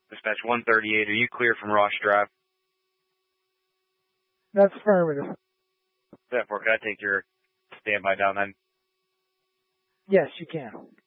Dispatch 138, are you clear from Ross Drive? That's affirmative. Therefore, can I take your standby down then? Yes, you can.